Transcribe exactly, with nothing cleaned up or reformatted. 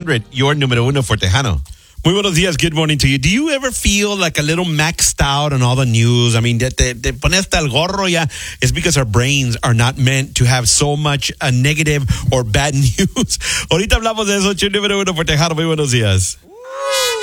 hundred, your número uno for Tejano. Muy buenos días. Good morning to you. Do you ever feel like a little maxed out on all the news? I mean, te, te, te pone hasta el gorro ya. It's because our brains are not meant to have so much uh, negative or bad news. Ahorita hablamos de eso. Número uno por Tejano. Muy buenos días.